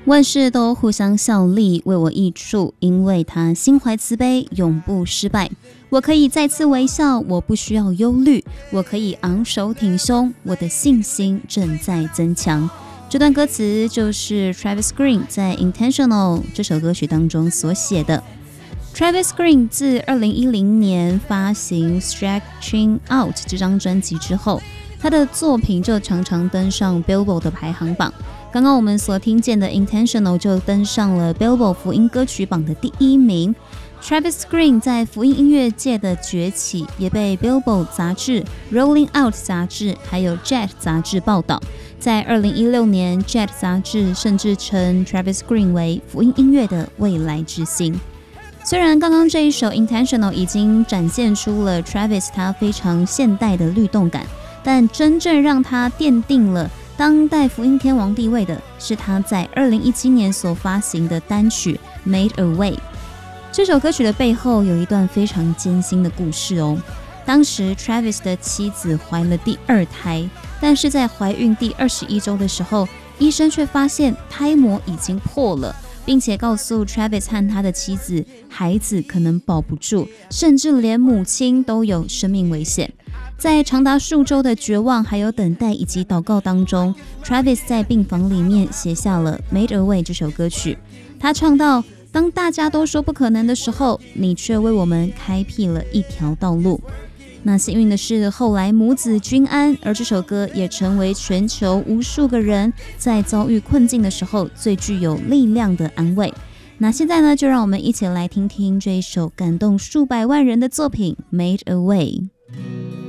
万事都互相效力，为我益处，因为他心怀慈悲，永不失败。我可以再次微笑，我不需要忧虑，我可以昂首挺胸，我的信心正在增强。这段歌词就是 Travis Green 在 Intentional 这首歌曲当中所写的。Travis Green 自2010年发行 Stretching Out 这张专辑之后，他的作品就常常登上 Billboard 的排行榜。刚刚我们所听见的 Intentional 就登上了 Billboard 福音歌曲榜的第1名。Travis Green 在福音音乐界的崛起也被 Billboard 杂志、Rolling Out 杂志还有 Jet 杂志报道。在2016年 Jet 杂志甚至称 Travis Green 为福音音乐的未来之星。虽然刚刚这一首 Intentional 已经展现出了 Travis 他非常现代的律动感，但真正让他奠定了当代福音天王地位的是他在2017年所发行的单曲 Made a Way。 这首歌曲的背后有一段非常艰辛的故事哦。当时 Travis 的妻子怀了第2胎，但是在怀孕第21周的时候，医生却发现胎膜已经破了，并且告诉 Travis 和他的妻子，孩子可能保不住，甚至连母亲都有生命危险。在长达数周的绝望还有等待以及祷告当中， Travis 在病房里面写下了 Made a Way 这首歌曲。他唱到，当大家都说不可能的时候，你却为我们开辟了一条道路。那幸运的是，后来母子均安，而这首歌也成为全球无数个人在遭遇困境的时候最具有力量的安慰。那现在呢，就让我们一起来听听这一首感动数百万人的作品 Made a Way。